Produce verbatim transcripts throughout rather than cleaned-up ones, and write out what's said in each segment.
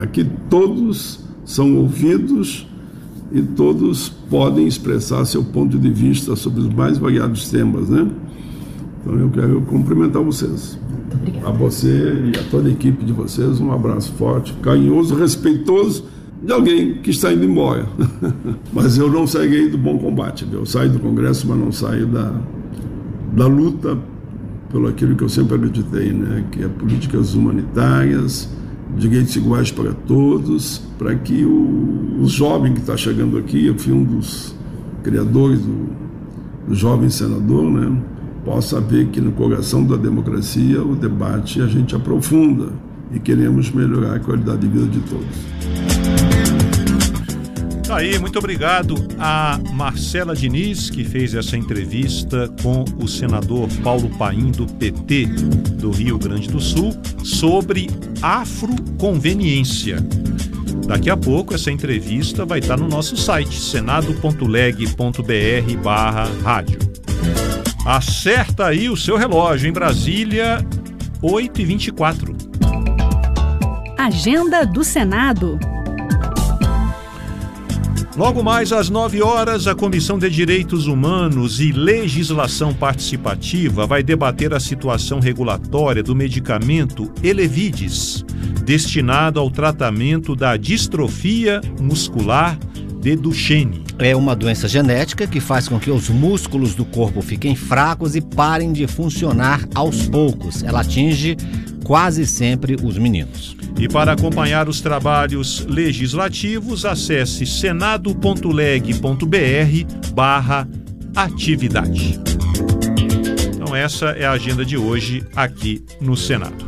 Aqui todos são ouvidos e todos podem expressar seu ponto de vista sobre os mais variados temas, né? Então eu quero cumprimentar vocês. Muito obrigado. A você e a toda a equipe de vocês, um abraço forte, carinhoso, respeitoso de alguém que está indo embora. Mas eu não sairei do bom combate. Eu saio do Congresso, mas não saio da, da luta pelo aquilo que eu sempre acreditei, né? Que é políticas humanitárias, direitos iguais para todos, para que o, o jovem que está chegando aqui, eu fui um dos criadores do, do Jovem Senador, né? Possa ver que no coração da democracia o debate a gente aprofunda e queremos melhorar a qualidade de vida de todos. Tá aí, muito obrigado a Marcela Diniz, que fez essa entrevista com o senador Paulo Paim, do P T do Rio Grande do Sul, sobre afroconveniência. Daqui a pouco essa entrevista vai estar no nosso site, senado ponto leg ponto br barra rádio. Acerta aí o seu relógio, em Brasília, oito e vinte e quatro. Agenda do Senado. Logo mais às nove horas, a Comissão de Direitos Humanos e Legislação Participativa vai debater a situação regulatória do medicamento Elevidys, destinado ao tratamento da distrofia muscular de Duchenne. É uma doença genética que faz com que os músculos do corpo fiquem fracos e parem de funcionar aos poucos. Ela atinge quase sempre os meninos. E para acompanhar os trabalhos legislativos, acesse senado ponto leg ponto br barra atividade. Então essa é a agenda de hoje aqui no Senado.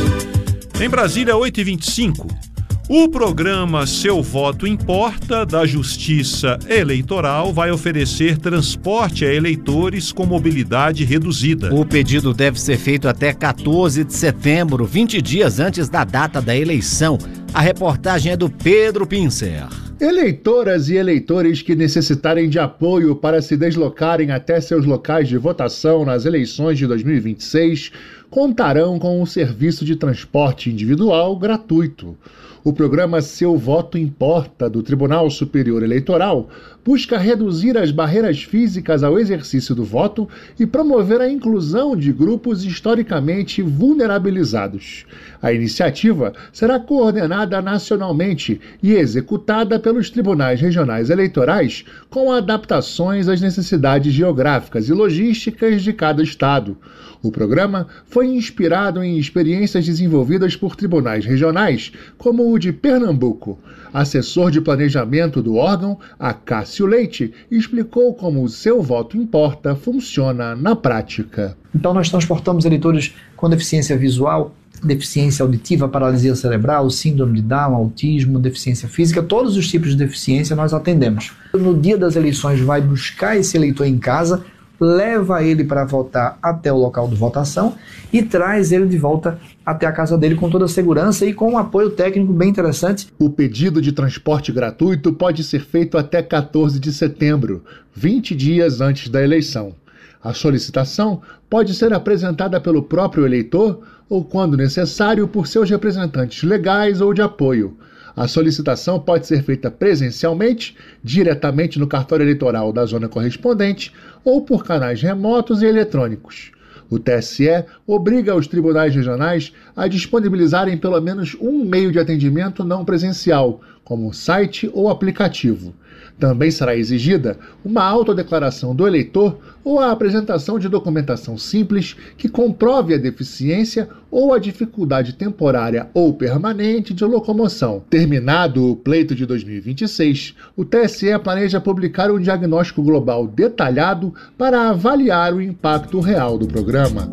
Em Brasília, oito e vinte e cinco. O programa Seu Voto Importa, da Justiça Eleitoral, vai oferecer transporte a eleitores com mobilidade reduzida. O pedido deve ser feito até quatorze de setembro, vinte dias antes da data da eleição. A reportagem é do Pedro Pincer. Eleitoras e eleitores que necessitarem de apoio para se deslocarem até seus locais de votação nas eleições de dois mil e vinte e seis contarão com um serviço de transporte individual gratuito. O programa Seu Voto Importa, do Tribunal Superior Eleitoral, busca reduzir as barreiras físicas ao exercício do voto e promover a inclusão de grupos historicamente vulnerabilizados. A iniciativa será coordenada nacionalmente e executada pelos tribunais regionais eleitorais, com adaptações às necessidades geográficas e logísticas de cada estado. O programa foi inspirado em experiências desenvolvidas por tribunais regionais, como o de Pernambuco. Assessor de planejamento do órgão, Acácio Leite, explicou como o Seu Voto Importa funciona na prática. Então nós transportamos eleitores com deficiência visual, deficiência auditiva, paralisia cerebral, síndrome de Down, autismo, deficiência física, todos os tipos de deficiência nós atendemos. No dia das eleições vai buscar esse eleitor em casa, leva ele para votar até o local de votação e traz ele de volta até a casa dele com toda a segurança e com um apoio técnico bem interessante. O pedido de transporte gratuito pode ser feito até quatorze de setembro, vinte dias antes da eleição. A solicitação pode ser apresentada pelo próprio eleitor ou, quando necessário, por seus representantes legais ou de apoio. A solicitação pode ser feita presencialmente, diretamente no cartório eleitoral da zona correspondente ou por canais remotos e eletrônicos. O T S E obriga os tribunais regionais a disponibilizarem pelo menos um meio de atendimento não presencial, como site ou aplicativo. Também será exigida uma autodeclaração do eleitor ou a apresentação de documentação simples que comprove a deficiência ou a dificuldade temporária ou permanente de locomoção. Terminado o pleito de dois mil e vinte e seis, o T S E planeja publicar um diagnóstico global detalhado para avaliar o impacto real do programa.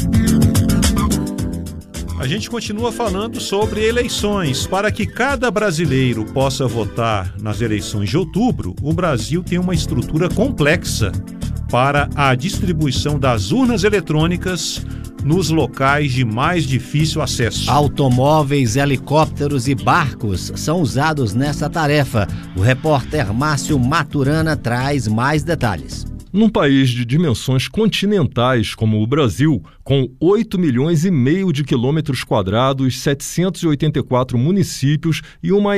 A gente continua falando sobre eleições. Para que cada brasileiro possa votar nas eleições de outubro, o Brasil tem uma estrutura complexa para a distribuição das urnas eletrônicas nos locais de mais difícil acesso. Automóveis, helicópteros e barcos são usados nessa tarefa. O repórter Márcio Maturana traz mais detalhes. Num país de dimensões continentais como o Brasil, com oito milhões e meio de quilômetros quadrados, setecentos e oitenta e quatro municípios e uma